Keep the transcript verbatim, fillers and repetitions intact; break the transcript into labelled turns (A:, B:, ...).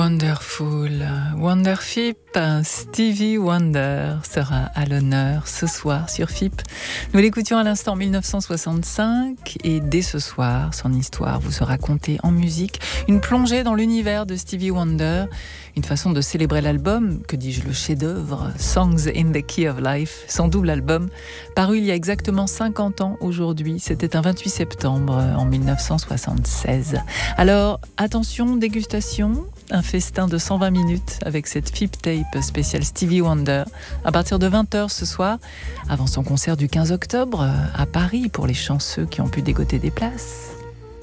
A: Wonderful, Wonderfip, Stevie Wonder sera à l'honneur ce soir sur F I P. Nous l'écoutions à l'instant en dix-neuf cent soixante-cinq et dès ce soir, son histoire vous sera contée en musique. Une plongée dans l'univers de Stevie Wonder, une façon de célébrer l'album, que dis-je, le chef-d'œuvre, Songs in the Key of Life, son double album, paru il y a exactement cinquante ans aujourd'hui. C'était un vingt-huit septembre en dix-neuf cent soixante-seize. Alors, attention, dégustation, un festin de cent vingt minutes avec cette F I P tape spéciale Stevie Wonder à partir de vingt heures ce soir, avant son concert du quinze octobre à Paris pour les chanceux qui ont pu dégoter des places.